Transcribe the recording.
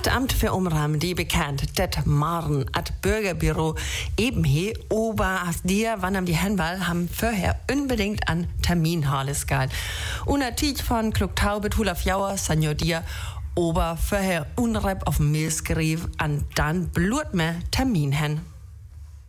Het Amt für Umrahmen, die bekannt, det Maren, at Bürgerbüro eben he, ober as dir, wann am die Henwal, haben vorher unbedingt an Terminhales geil. Unertiet von Klugtaube, Tulaf Jauer, Sanjo dir, ober vorher unreib auf Milsgerief, an dann blut mehr Termin hen.